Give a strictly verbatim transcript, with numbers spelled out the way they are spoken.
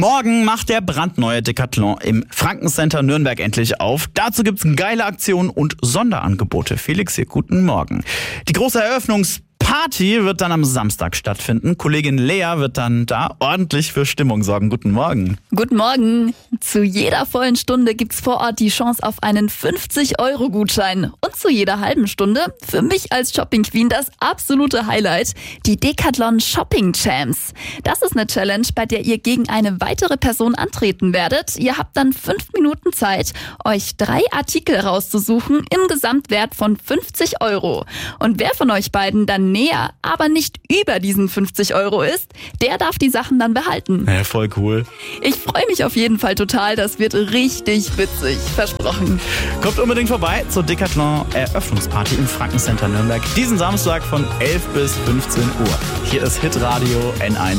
Morgen macht der brandneue Decathlon im Franken-Center Nürnberg endlich auf. Dazu gibt's geile Aktionen und Sonderangebote. Felix hier, guten Morgen. Die große Eröffnungs Party wird dann am Samstag stattfinden. Kollegin Lea wird dann da ordentlich für Stimmung sorgen. Guten Morgen. Guten Morgen. Zu jeder vollen Stunde gibt's vor Ort die Chance auf einen fünfzig Euro Gutschein. Und zu jeder halben Stunde, für mich als Shopping Queen das absolute Highlight, die Decathlon Shopping Champs. Das ist eine Challenge, bei der ihr gegen eine weitere Person antreten werdet. Ihr habt dann fünf Minuten Zeit, euch drei Artikel rauszusuchen im Gesamtwert von fünfzig Euro. Und wer von euch beiden dann näher, aber nicht über diesen fünfzig Euro ist, der darf die Sachen dann behalten. Ja, voll cool. Ich freue mich auf jeden Fall total, das wird richtig witzig, versprochen. Kommt unbedingt vorbei zur Decathlon Eröffnungsparty im Franken-Center Nürnberg diesen Samstag von elf bis fünfzehn Uhr. Hier ist Hitradio N eins.